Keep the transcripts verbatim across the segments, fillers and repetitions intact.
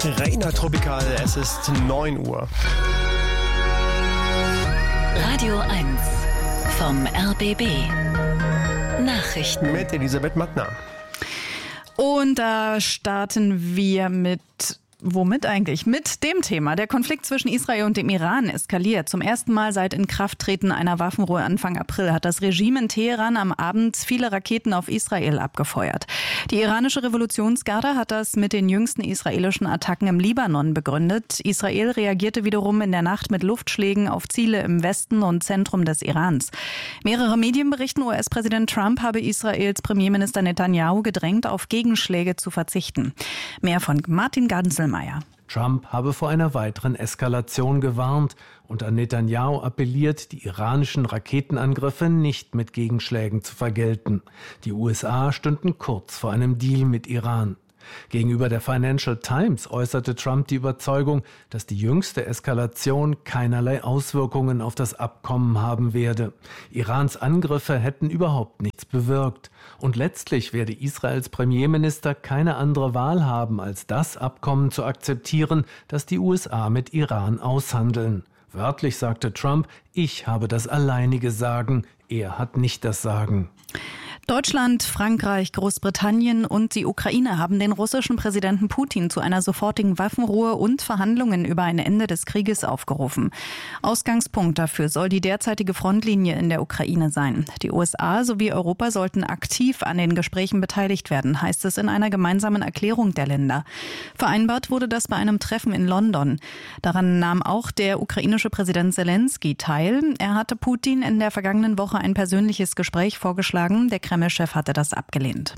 Reina Tropical, es ist neun Uhr. Radio eins vom R B B. Nachrichten Mit Elisabeth Mattner. Und da starten wir mit... Womit eigentlich? Mit dem Thema. Der Konflikt zwischen Israel und dem Iran eskaliert. Zum ersten Mal seit Inkrafttreten einer Waffenruhe Anfang April hat das Regime in Teheran am Abend viele Raketen auf Israel abgefeuert. Die iranische Revolutionsgarde hat das mit den jüngsten israelischen Attacken im Libanon begründet. Israel reagierte wiederum in der Nacht mit Luftschlägen auf Ziele im Westen und Zentrum des Irans. Mehrere Medien berichten, U S-Präsident Trump habe Israels Premierminister Netanyahu gedrängt, auf Gegenschläge zu verzichten. Mehr von Martin Ganselmeier. Trump habe vor einer weiteren Eskalation gewarnt und an Netanyahu appelliert, die iranischen Raketenangriffe nicht mit Gegenschlägen zu vergelten. Die U S A stünden kurz vor einem Deal mit Iran. Gegenüber der Financial Times äußerte Trump die Überzeugung, dass die jüngste Eskalation keinerlei Auswirkungen auf das Abkommen haben werde. Irans Angriffe hätten überhaupt nichts bewirkt. Und letztlich werde Israels Premierminister keine andere Wahl haben, als das Abkommen zu akzeptieren, das die U S A mit Iran aushandeln. Wörtlich sagte Trump, ich habe das alleinige Sagen, er hat nicht das Sagen. Deutschland, Frankreich, Großbritannien und die Ukraine haben den russischen Präsidenten Putin zu einer sofortigen Waffenruhe und Verhandlungen über ein Ende des Krieges aufgerufen. Ausgangspunkt dafür soll die derzeitige Frontlinie in der Ukraine sein. Die U S A sowie Europa sollten aktiv an den Gesprächen beteiligt werden, heißt es in einer gemeinsamen Erklärung der Länder. Vereinbart wurde das bei einem Treffen in London. Daran nahm auch der ukrainische Präsident Zelensky teil. Er hatte Putin in der vergangenen Woche ein persönliches Gespräch vorgeschlagen. Der Kreml-Chef hatte das abgelehnt.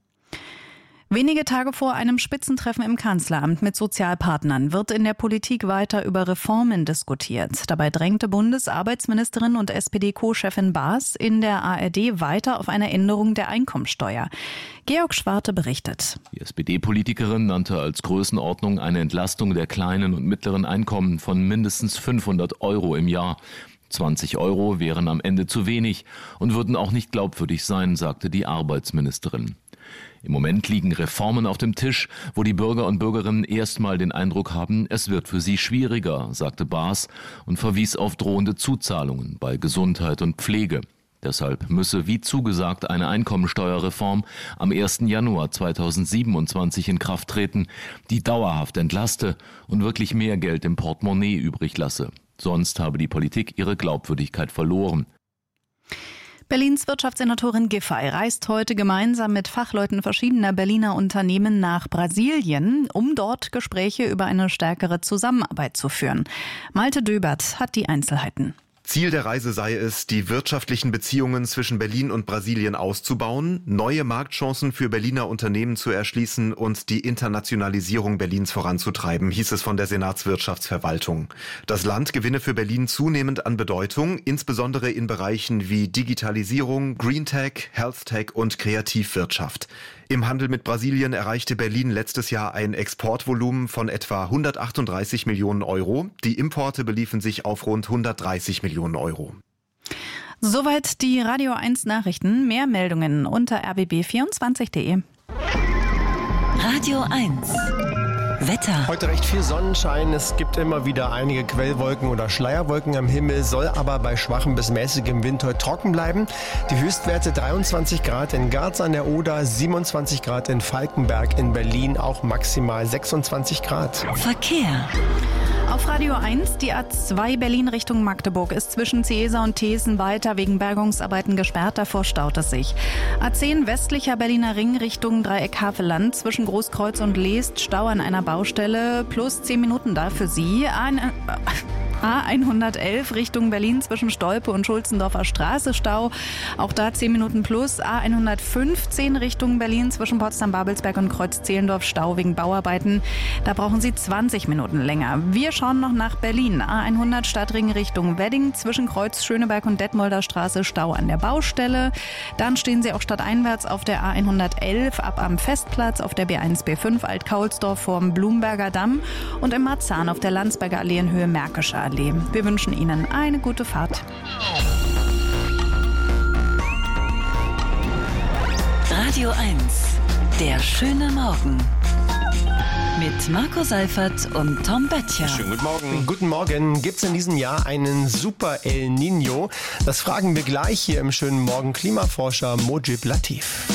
Wenige Tage vor einem Spitzentreffen im Kanzleramt mit Sozialpartnern wird in der Politik weiter über Reformen diskutiert. Dabei drängte Bundesarbeitsministerin und S P D-Co-Chefin Baas in der A R D weiter auf eine Änderung der Einkommensteuer. Georg Schwarte berichtet. Die S P D-Politikerin nannte als Größenordnung eine Entlastung der kleinen und mittleren Einkommen von mindestens fünfhundert Euro im Jahr. zwanzig Euro wären am Ende zu wenig und würden auch nicht glaubwürdig sein, sagte die Arbeitsministerin. Im Moment liegen Reformen auf dem Tisch, wo die Bürger und Bürgerinnen erstmal den Eindruck haben, es wird für sie schwieriger, sagte Baas und verwies auf drohende Zuzahlungen bei Gesundheit und Pflege. Deshalb müsse, wie zugesagt, eine Einkommensteuerreform am ersten Januar zweitausendsiebenundzwanzig in Kraft treten, die dauerhaft entlaste und wirklich mehr Geld im Portemonnaie übrig lasse. Sonst habe die Politik ihre Glaubwürdigkeit verloren. Berlins Wirtschaftssenatorin Giffey reist heute gemeinsam mit Fachleuten verschiedener Berliner Unternehmen nach Brasilien, um dort Gespräche über eine stärkere Zusammenarbeit zu führen. Malte Döbert hat die Einzelheiten. Ziel der Reise sei es, die wirtschaftlichen Beziehungen zwischen Berlin und Brasilien auszubauen, neue Marktchancen für Berliner Unternehmen zu erschließen und die Internationalisierung Berlins voranzutreiben, hieß es von der Senatswirtschaftsverwaltung. Das Land gewinne für Berlin zunehmend an Bedeutung, insbesondere in Bereichen wie Digitalisierung, Green Tech, Health Tech und Kreativwirtschaft. Im Handel mit Brasilien erreichte Berlin letztes Jahr ein Exportvolumen von etwa hundertachtunddreißig Millionen Euro. Die Importe beliefen sich auf rund hundertdreißig Millionen Euro. Soweit die Radio eins Nachrichten. Mehr Meldungen unter r b b vierundzwanzig punkt d e. Radio eins Wetter. Heute recht viel Sonnenschein. Es gibt immer wieder einige Quellwolken oder Schleierwolken am Himmel, soll aber bei schwachem bis mäßigem Wind heute trocken bleiben. Die Höchstwerte dreiundzwanzig Grad in Garz an der Oder, siebenundzwanzig Grad in Falkenberg, in Berlin auch maximal sechsundzwanzig Grad. Verkehr. Auf Radio eins, die A zwei Berlin Richtung Magdeburg ist zwischen Ciesa und Thesen weiter wegen Bergungsarbeiten gesperrt, davor staut es sich. A zehn westlicher Berliner Ring Richtung Dreieck Havelland zwischen Großkreuz und Leest, Stau an einer Baustelle, plus zehn Minuten da für Sie. A hundertelf Richtung Berlin zwischen Stolpe und Schulzendorfer Straße, Stau, auch da zehn Minuten plus. A hundertfünfzehn Richtung Berlin zwischen Potsdam-Babelsberg und Kreuz-Zehlendorf, Stau wegen Bauarbeiten, da brauchen Sie zwanzig Minuten länger. Wir schauen noch nach Berlin. A hundert Stadtring Richtung Wedding zwischen Kreuz Schöneberg und Detmolder Straße, Stau an der Baustelle. Dann stehen Sie auch stadteinwärts auf der A hundertelf ab am Festplatz, auf der B eins B fünf Alt-Kaulsdorf vorm Blumberger Damm und im Marzahn auf der Landsberger Allee in Höhe Märkische Allee. Wir wünschen Ihnen eine gute Fahrt. Radio eins, der schöne Morgen. Mit mit Marco Seifert und Tom Böttcher. Schönen guten Morgen. Guten Morgen. Gibt es in diesem Jahr einen Super El Nino? Das fragen wir gleich hier im schönen Morgen Klimaforscher Mojib Latif.